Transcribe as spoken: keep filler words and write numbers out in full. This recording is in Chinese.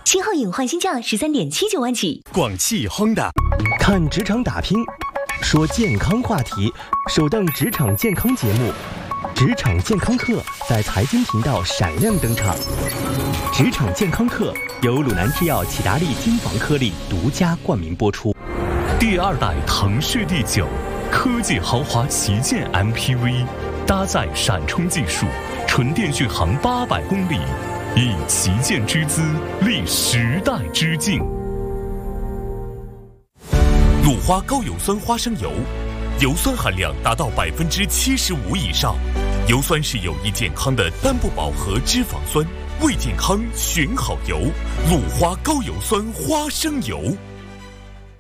新皓影换新价十三点七九万起。 广汽亨达， 看职场打拼，说健康话题，首档职场健康节目《职场健康课》在财经频道闪亮登场。职场健康课由鲁南制药启达利金防颗粒独家冠名播出。 第二代腾势 D 九，科技豪华旗舰 M P V， 搭载闪充技术，纯电续航八百公里，以旗舰之姿立时代之境。 鲁花高油酸花生油，油酸含量达到百分之七十五以上。油酸是有益健康的单不饱和脂肪酸，为健康选好油。鲁花高油酸花生油。